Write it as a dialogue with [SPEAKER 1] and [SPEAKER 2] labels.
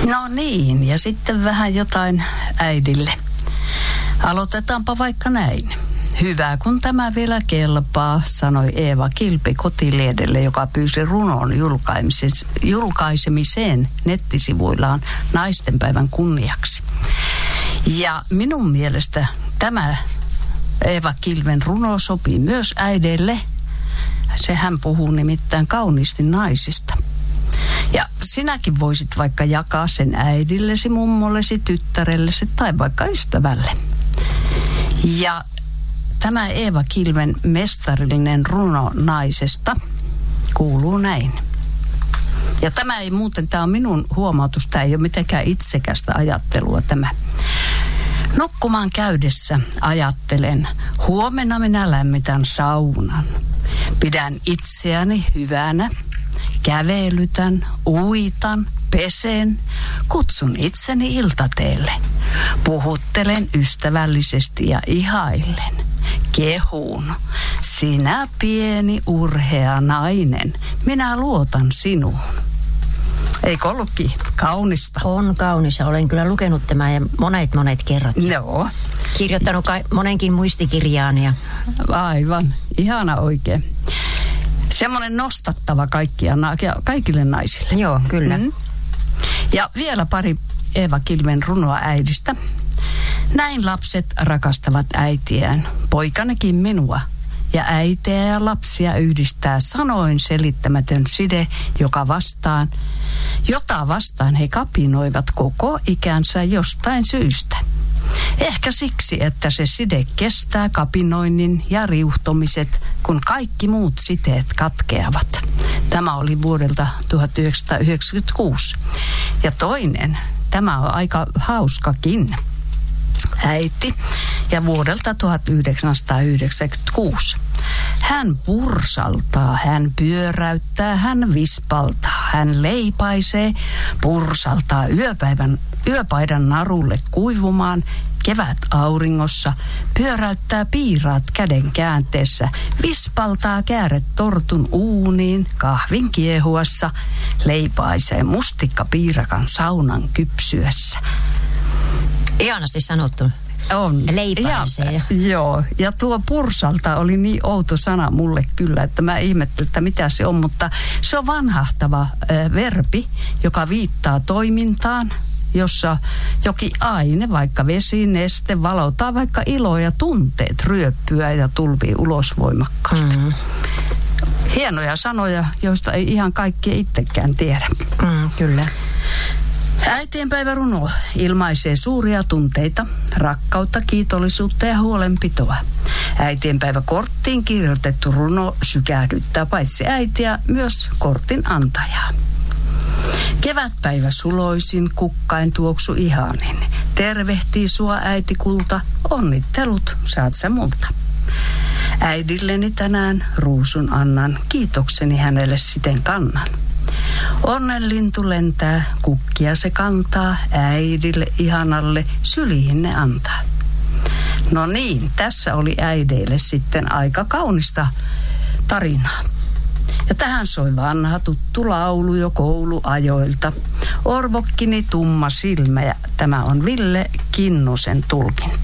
[SPEAKER 1] No niin, ja sitten vähän jotain äidille. Aloitetaanpa vaikka näin. Hyvä, kun tämä vielä kelpaa, sanoi Eeva Kilpi Kotiliedelle, joka pyysi runon julkaisemiseen nettisivuillaan naistenpäivän kunniaksi. Ja minun mielestä tämä Eeva Kilven runo sopii myös äideille. Sehän puhuu nimittäin kauniisti naisista. Ja sinäkin voisit vaikka jakaa sen äidillesi, mummollesi, tyttärellesi tai vaikka ystävälle. Ja tämä Eeva Kilven mestarillinen runo naisesta kuuluu näin. Ja tämä on minun huomautus, tämä ei ole mitenkään itsekästä ajattelua tämä. Nukkumaan käydessä ajattelen, huomenna minä lämmitän saunan. Pidän itseäni hyvänä, kävelytän, uitan, pesen, kutsun itseni iltateelle. Puhuttelen ystävällisesti ja ihaillen. Kehuun, sinä pieni urhea nainen, minä luotan sinuun. Eikö ollutkin kaunista?
[SPEAKER 2] On kaunis ja olen kyllä lukenut tämän ja monet kerrat.
[SPEAKER 1] Joo.
[SPEAKER 2] Kirjoittanut monenkin muistikirjaan. Ja...
[SPEAKER 1] Aivan, ihana oikein. Semmoinen nostattava kaikille naisille.
[SPEAKER 2] Joo, kyllä.
[SPEAKER 1] Ja vielä pari Eeva Kilven runoa äidistä. Näin lapset rakastavat äitiään, poikanekin minua. Ja äitejä ja lapsia yhdistää sanoin selittämätön side, jota vastaan he kapinoivat koko ikänsä jostain syystä. Ehkä siksi, että se side kestää kapinoinnin ja riuhtomiset, kun kaikki muut siteet katkeavat. Tämä oli vuodelta 1996. Ja toinen, tämä on aika hauskakin. Äiti ja vuodelta 1996. Hän pursaltaa, hän pyöräyttää, hän vispaltaa, hän leipaisee, pursaltaa yöpaidan narulle kuivumaan, kevät auringossa, pyöräyttää piiraat käden käänteessä, vispaltaa kääret tortun uuniin, kahvin kiehuassa, leipaisee mustikkapiirakan saunan kypsyessä.
[SPEAKER 2] Ihanasti sanottu.
[SPEAKER 1] On.
[SPEAKER 2] Leipaisee.
[SPEAKER 1] Joo, ja tuo pursalta oli niin outo sana mulle kyllä, että mä ihmettelin, että mitä se on, mutta se on vanhahtava verbi, joka viittaa toimintaan, jossa jokin aine, vaikka vesi, neste, valotaan vaikka ilo ja tunteet ryöppyä ja tulvii ulos voimakkaasti. Hienoja sanoja, joista ei ihan kaikki itsekään tiedä.
[SPEAKER 2] Kyllä.
[SPEAKER 1] Äitienpäiväruno ilmaisee suuria tunteita, rakkautta, kiitollisuutta ja huolenpitoa. Äitienpäiväkorttiin kirjoitettu runo sykähdyttää paitsi äitiä, myös kortin antajaa. Kevätpäivä suloisin, kukkain tuoksu ihanin. Tervehtii sua äitikulta, onnittelut saat sä multa. Äidilleni tänään ruusun annan, kiitokseni hänelle siten kannan. Onnenlintu lentää, kukkia se kantaa, äidille ihanalle syliin ne antaa. No niin, tässä oli äideille sitten aika kaunista tarinaa. Ja tähän soi vanha tuttu laulu jo kouluajoilta. Orvokkini tumma silmä, ja tämä on Ville Kinnusen tulkinta.